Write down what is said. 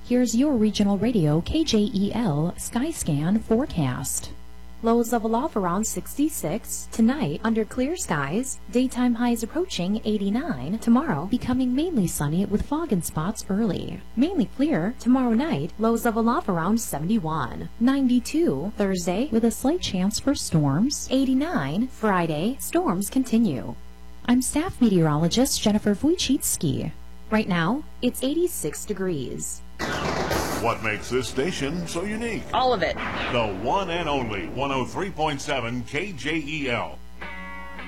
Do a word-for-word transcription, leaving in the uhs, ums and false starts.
Here's your regional radio K J E L Skyscan forecast. Lows level off around sixty-six. Tonight, under clear skies. Daytime highs approaching eighty-nine. Tomorrow, becoming mainly sunny with fog in spots early. Mainly clear. Tomorrow night, lows level off around seventy-one. ninety-two. Thursday, with a slight chance for storms. eighty-nine. Friday, storms continue. I'm staff meteorologist Jennifer Wojcicki. Right now, it's eighty-six degrees. What makes this station so unique? All of it. The one and only one oh three point seven K J E L.